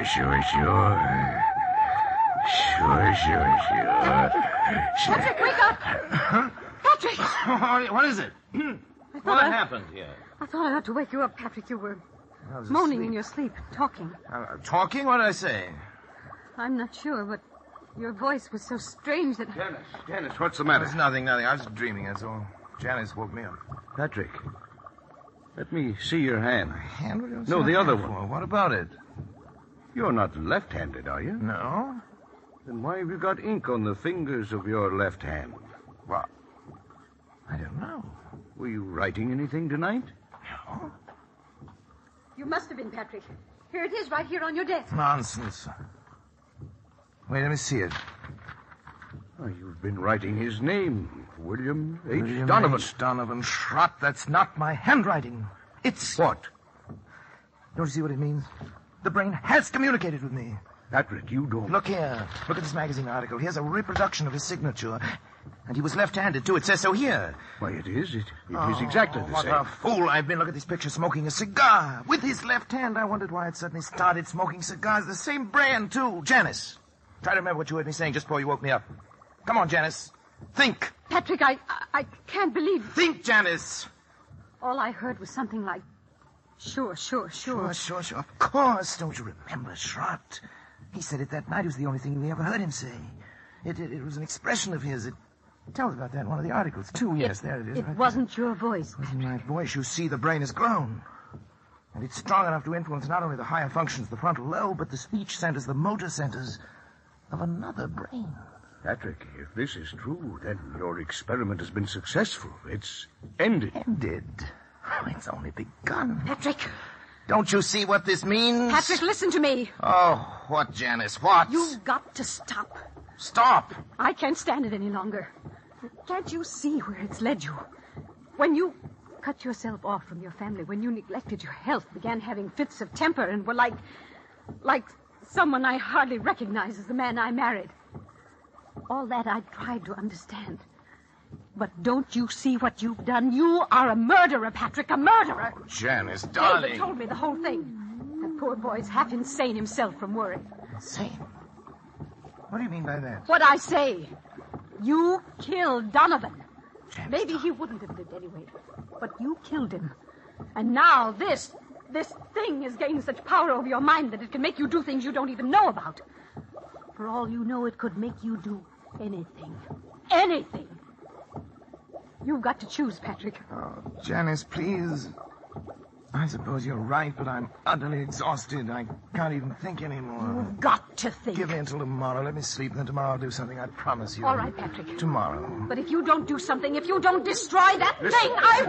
Sure. Patrick, wake up! Huh? Patrick! What is it? What happened here? I thought I ought to wake you up, Patrick. You were moaning in your sleep, talking. Talking? What did I say? I'm not sure, but your voice was so strange that... Janice, what's the matter? It's nothing. I was dreaming, that's all. Janice woke me up. Patrick, let me see your hand. My hand? What No, the other one. For? What about it? You're not left-handed, are you? No. Then why have you got ink on the fingers of your left hand? What? I don't know. Were you writing anything tonight? No. You must have been, Patrick. Here it is, right here on your desk. Nonsense. Wait, let me see it. Oh, you've been writing his name, William H. William Donovan. H. Donovan Schrott. That's not my handwriting. It's... What? Don't you see what it means? The brain has communicated with me. Patrick, you don't... Look here. Look at this magazine article. Here's a reproduction of his signature. And he was left-handed, too. It says so here. Why, it is. It is exactly the what same. What a fool I've been. Look at this picture, smoking a cigar. With his left hand. I wondered why it suddenly started smoking cigars. The same brand, too. Janice, try to remember what you heard me saying just before you woke me up. Come on, Janice. Think. Patrick, I can't believe... Think, Janice. All I heard was something like... Sure. Sure. Of course. Don't you remember, Schrott? He said it that night. It was the only thing we ever heard him say. It was an expression of his. It tells about that in one of the articles, too. Yes, there it is. It wasn't your voice. It wasn't my voice. You see, the brain has grown. And it's strong enough to influence not only the higher functions of the frontal lobe, but the speech centers, the motor centers of another brain. Patrick, if this is true, then your experiment has been successful. It's ended. Ended? Oh, it's only begun. Patrick! Don't you see what this means? Patrick, listen to me. Oh, what, Janice, what? You've got to stop. Stop! I can't stand it any longer. Can't you see where it's led you? When you cut yourself off from your family, when you neglected your health, began having fits of temper, and were like someone I hardly recognize as the man I married. All that I tried to understand. But don't you see what you've done? You are a murderer, Patrick, a murderer. Oh, Janice, darling. David told me the whole thing. That poor boy's half insane himself from worry. Insane? What do you mean by that? What I say. You killed Donovan. Janice, Maybe he wouldn't have lived anyway. But you killed him. And now this thing has gained such power over your mind that it can make you do things you don't even know about. For all you know, it could make you do anything. Anything. You've got to choose, Patrick. Oh, Janice, please. I suppose you're right, but I'm utterly exhausted. I can't even think anymore. You've got to think. Give me until tomorrow. Let me sleep, and then tomorrow I'll do something. I promise you. All right, Patrick. Tomorrow. But if you don't do something, if you don't destroy that thing, I